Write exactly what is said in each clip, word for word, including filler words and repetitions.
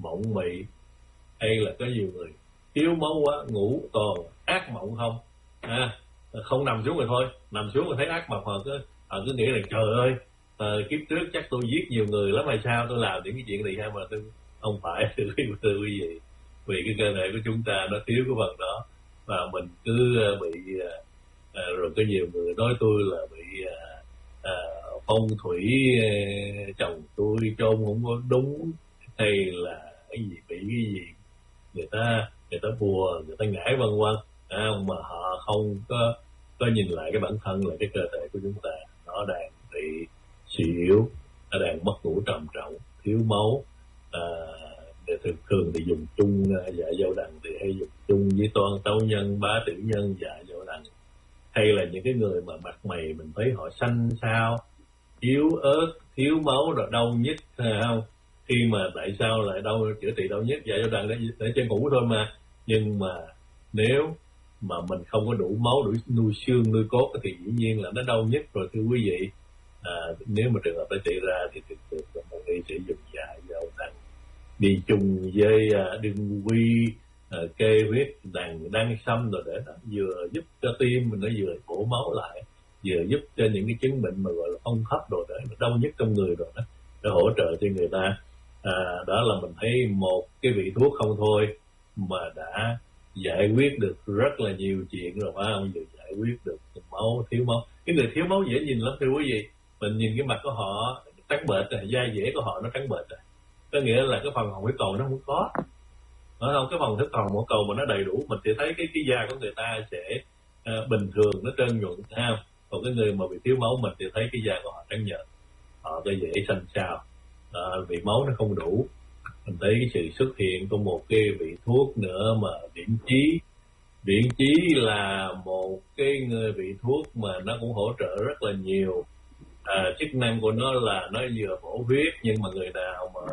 mộng mị, hay là có nhiều người thiếu máu quá, ngủ toàn ác mộng không, à, không nằm xuống rồi thôi, nằm xuống rồi thấy ác mộng, họ cứ họ cứ nghĩ là trời ơi, à, kiếp trước chắc tôi giết nhiều người lắm hay sao tôi làm những cái chuyện này hay mà tôi không phải. Thưa quý vị, vì cái cơ thể của chúng ta nó thiếu cái phần đó và mình cứ bị à, rồi có nhiều người nói tôi là bị à, à, phong thủy à, chồng tôi chôn không có đúng, hay là cái gì bị cái gì người ta người ta bùa, người ta ngải vân vân, à, mà họ không có có nhìn lại cái bản thân là cái cơ thể của chúng ta nó đang bị suy yếu, nó đang mất ngủ trầm trọng, thiếu máu. À, thường thường thì dùng chung dạ dao đằng thì hay dùng chung với toan tấu nhân, bá tử nhân, dạ dao đằng, hay là những cái người mà mặt mày mình thấy họ xanh xao, yếu ớt, thiếu máu rồi đau nhức, không? Khi mà tại sao lại đau, chữa trị đau nhức dạ dao đằng để để cho ngủ thôi mà, nhưng mà nếu mà mình không có đủ máu, đủ nuôi xương nuôi cốt thì dĩ nhiên là nó đau nhức rồi. Thưa quý vị, à, nếu mà trường hợp đã xảy ra thì thường thường là một y sẽ dùng dạ dao đằng đi chung với uh, đương quy, uh, kê huyết, đằng đăng sâm rồi để nó vừa giúp cho tim mình nó vừa bổ máu lại, vừa giúp cho những cái chứng bệnh mà gọi là phong hấp rồi để nó đau nhức trong người rồi đó, để hỗ trợ cho người ta. À, đó là mình thấy một cái vị thuốc không thôi mà đã giải quyết được rất là nhiều chuyện rồi, phải không? Vừa giải quyết được máu, thiếu máu. Cái người thiếu máu dễ nhìn lắm thưa quý vị, mình nhìn cái mặt của họ trắng bệch rồi, da dẻ của họ nó trắng bệch rồi, có nghĩa là cái phần hồng huyết cầu nó không có, phải không? Cái phần huyết cầu mỗi cầu mà nó đầy đủ, mình sẽ thấy cái cái da của người ta sẽ uh, bình thường, nó trơn nhuận, thấy không? Còn cái người mà bị thiếu máu mình sẽ thấy cái da của họ trắng nhợt, họ có dễ xanh xao, uh, vì máu nó không đủ. Mình thấy cái sự xuất hiện của một cái vị thuốc nữa mà viễn chí. Viễn chí là một cái người vị thuốc mà nó cũng hỗ trợ rất là nhiều. À, chức năng của nó là nó vừa bổ huyết, nhưng mà người nào mà,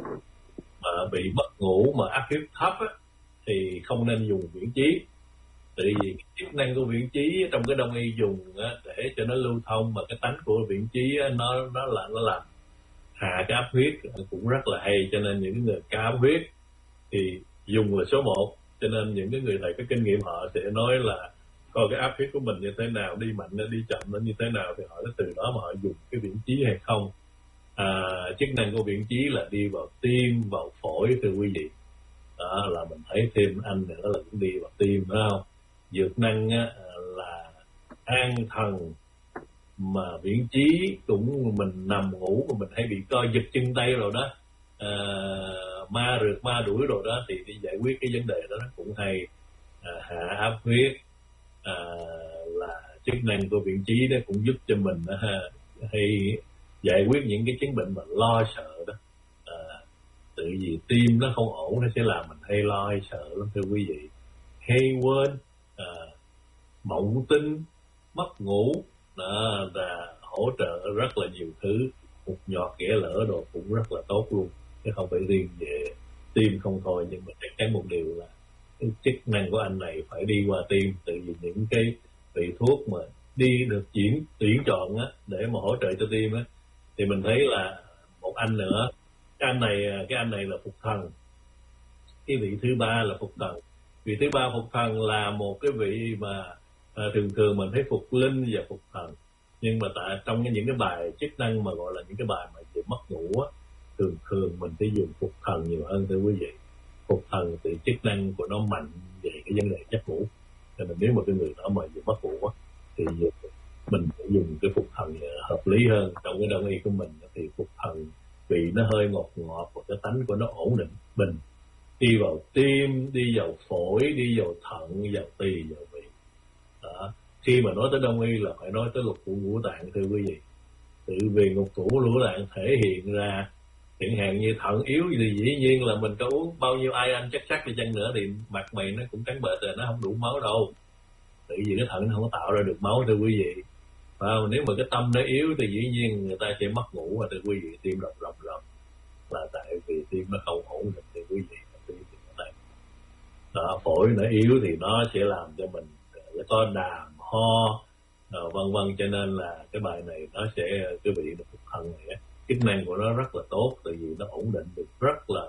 mà bị mất ngủ mà áp huyết thấp á, thì không nên dùng viễn chí. Tại vì chức năng của viễn chí trong cái đông y dùng á, để cho nó lưu thông, mà cái tánh của viễn chí á, nó nó là nó làm hạ cái áp huyết cũng rất là hay. Cho nên những người cao áp huyết thì dùng là số một. Cho nên những cái người thầy có kinh nghiệm họ sẽ nói là coi cái áp huyết của mình như thế nào, đi mạnh nó đi chậm nó như thế nào, thì họ sẽ từ đó mà họ dùng cái viễn chí hay không. À, chức năng của viễn chí là đi vào tim, vào phổi thưa quý vị. Đó là mình thấy thêm anh nữa là cũng đi vào tim, phải không? Dược năng á, là an thần, mà viễn chí cũng mình nằm ngủ mà mình hay bị co giật chân tay rồi đó, à, ma rượt ma đuổi rồi đó, thì đi giải quyết cái vấn đề đó nó cũng hay. À, hạ áp huyết, à, là chức năng của viễn chí đó cũng giúp cho mình đó, ha, hay giải quyết những cái chứng bệnh mà lo sợ đó. À, tự vì tim nó không ổn nó sẽ làm mình hay lo hay sợ lắm thưa quý vị, hay quên, à, mộng tinh, mất ngủ đó, là hỗ trợ rất là nhiều thứ. Một giọt ghẻ lỡ đồ cũng rất là tốt luôn, chứ không phải riêng về tim không thôi. Nhưng mà chắc chắn một điều là cái chức năng của anh này phải đi qua tim, tại vì những cái vị thuốc mà đi được chuyển tuyển chọn á, để mà hỗ trợ cho tim á, thì mình thấy là một anh nữa, cái anh này cái anh này là phục thần. Cái vị thứ ba là phục thần. Vị thứ ba phục thần là một cái vị mà à, thường thường mình thấy phục linh và phục thần, nhưng mà tại trong cái những cái bài chức năng mà gọi là những cái bài mà về mất ngủ á, thường thường mình sẽ dùng phục thần nhiều hơn thưa quý vị. Phục thần thì chức năng của nó mạnh về cái vấn đề giấc ngủ, cho nên nếu mà cái người đó mà về mất ngủ á, thì mình phải dùng cái phục thần hợp lý hơn. Trong cái đông y của mình thì phục thần vì nó hơi ngọt ngọt và cái tánh của nó ổn định, bình, đi vào tim, đi vào phổi, đi vào thận, vào tỳ, vào vị. Đó. Khi mà nói tới đông y là phải nói tới lục phủ ngũ tạng thưa quý vị. Tự vì lục phủ ngũ tạng thể hiện ra, chẳng hạn như thận yếu thì dĩ nhiên là mình có uống bao nhiêu ai anh chắc sắc đi chăng nữa thì mặt mày nó cũng trắng bệch rồi, nó không đủ máu đâu. Tự vì cái thận nó không có tạo ra được máu thưa quý vị. Và nếu mà cái tâm nó yếu thì dĩ nhiên người ta sẽ mất ngủ, và thưa quý vị tim đập rầm rầm là tại vì tim nó không ổn định thưa quý vị. Đó, phổi nó yếu thì nó sẽ làm cho mình có đàm ho vân vân, cho nên là cái bài này nó sẽ cái vị phục thần này chức năng của nó rất là tốt, tại vì nó ổn định được